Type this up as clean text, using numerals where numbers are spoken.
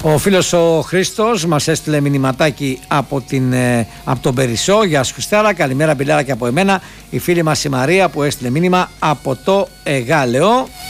Ο φίλος ο Χρήστος μας έστειλε μηνυματάκι από τον Περισσό. Γεια σου Χριστάρα, καλημέρα Μπιλάρα και από εμένα. Η φίλη μας η Μαρία που έστειλε μήνυμα από το Εγάλεο.